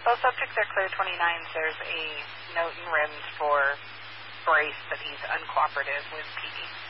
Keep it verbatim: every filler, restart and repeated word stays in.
Both subjects are clear twenty-nines. There's a note in RIMS for Brace that he's uncooperative with P D.